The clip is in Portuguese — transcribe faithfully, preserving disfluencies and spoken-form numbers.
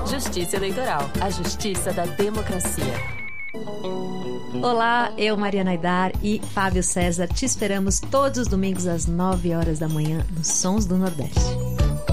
Justiça Eleitoral, a justiça da democracia. Olá, eu, Mariana Aidar e Fábio César te esperamos todos os domingos às nove horas da manhã nos Sons do Nordeste.